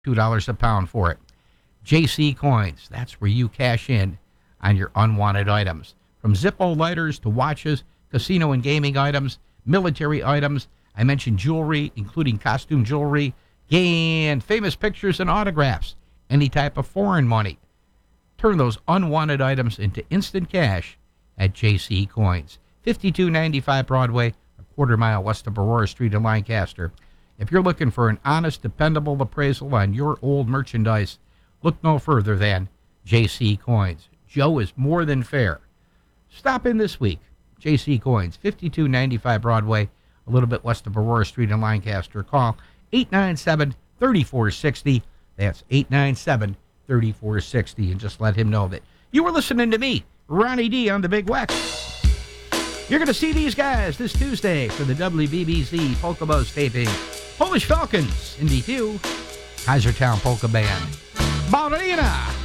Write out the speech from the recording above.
$2 a pound for it. JC Coins, that's where you cash in on your unwanted items. From Zippo lighters to watches, casino and gaming items, military items. I mentioned jewelry, including costume jewelry, and famous pictures and autographs. Any type of foreign money. Turn those unwanted items into instant cash at JC Coins. 5295 Broadway, a quarter mile west of Aurora Street in Lancaster. If you're looking for an honest, dependable appraisal on your old merchandise, look no further than JC Coins. Joe is more than fair. Stop in this week. JC Coins, 5295 Broadway, a little bit west of Aurora Street in Lancaster. Call 897-3460. That's 897-3460. And just let him know that you were listening to me, Ronnie D, on the Big Wex. You're going to see these guys this Tuesday for the WBBZ Polka Buzz taping. Polish Falcons in DQ, Kaisertown Polka Band. Ballerina.